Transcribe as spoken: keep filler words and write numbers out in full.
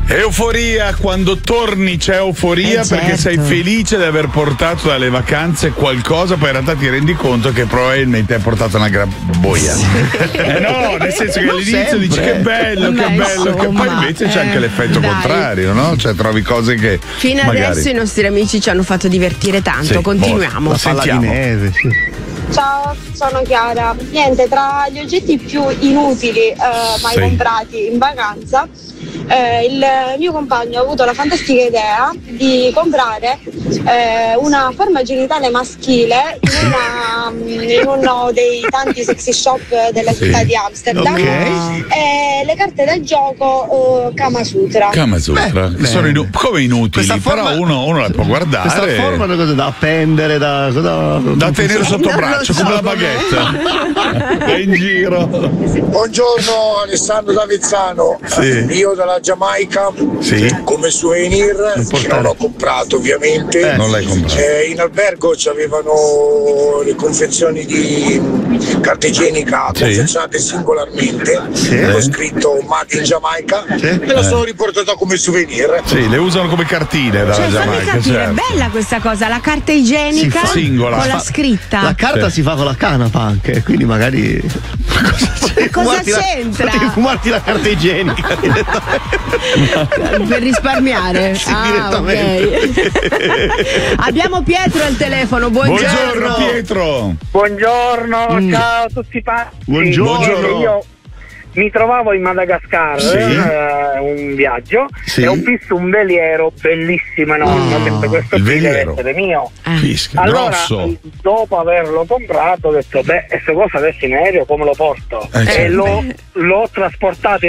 Euforia, quando torni c'è euforia Eh, perché certo. sei felice di aver portato dalle vacanze qualcosa, poi in realtà ti rendi conto che probabilmente hai portato una gran boia. Eh no, nel senso che Non all'inizio sempre. dici che bello, Beh, che bello, che poi insomma, invece c'è anche eh, l'effetto dai. contrario, no? Cioè trovi cose che Fino magari... adesso i nostri amici ci hanno fatto divertire tanto, Sì, continuiamo. boh, sentiamo. neve, sì. Ciao, sono Chiara. Niente, tra gli oggetti più inutili eh, mai Sì. comprati in vacanza, eh, il mio compagno ha avuto la fantastica idea di comprare eh, una forma genitale maschile in, una, in uno dei tanti sexy shop della Sì. città di Amsterdam, Ok. e le carte del gioco eh, Kama Sutra. Kama Sutra, Beh, che sono beh. inu- come inutili, Questa forma- però uno, uno la può guardare. Questa forma è cosa da appendere, da. da, Da tenere sotto braccio come la baguette. È in giro. Buongiorno Alessandro Davizzano. Sì. Io dalla Giamaica, Sì. come souvenir che portare. non ho comprato ovviamente. Eh, non l'hai comprato. Eh, in albergo c'avevano le confezioni di carta igienica Sì. confezionate singolarmente, Sì. ho scritto Made in Giamaica, Sì. me la sono riportata come souvenir. Sì, le usano come cartine dalla Cioè, fammi Giamaica, capire, certo. bella questa cosa, la carta igienica Si fa- singola. con la Fa- scritta. La carta Sì. si fa con la canapa anche, quindi magari. Cosa Fumarti la- c'entra? Potevi fumarti la carta igienica. Per risparmiare. Sì, Ah, direttamente. ok. Abbiamo Pietro al telefono, buongiorno. Buongiorno Pietro. Buongiorno, Mm. ciao a tutti pazzi. Buongiorno. Io mi trovavo in Madagascar, Sì. eh, un viaggio, Sì. e ho visto un veliero bellissimo, enorme. Oh, Ho detto, questo il qui deve veliero. essere mio. Eh. Fischia, Allora, grosso. dopo averlo comprato, ho detto, beh, e se cosa avessi in aereo, come lo porto? Eh, e certo. l'ho, l'ho trasportato